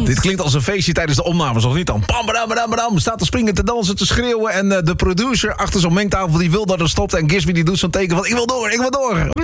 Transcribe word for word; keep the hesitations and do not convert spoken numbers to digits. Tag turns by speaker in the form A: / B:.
A: Dit klinkt als een feestje tijdens de opnames, of niet dan? Bam, badam, badam, badam. Staat te springen, te dansen, te schreeuwen. En uh, de producer achter zo'n mengtafel die wil dat er stopt. En Gisby die doet zo'n teken van ik wil door, ik wil door.